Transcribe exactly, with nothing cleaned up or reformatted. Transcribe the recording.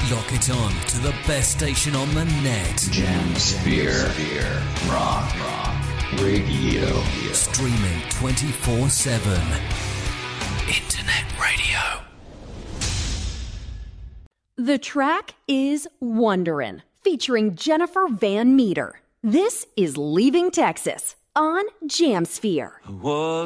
Lock it on to the best station on the net. Jamsphere. Rock. Rock. Radio. Streaming twenty-four seven. Internet radio. The track is Wonderin', featuring Jennifer Van Meter. This is Leaving Texas on Jamsphere. Was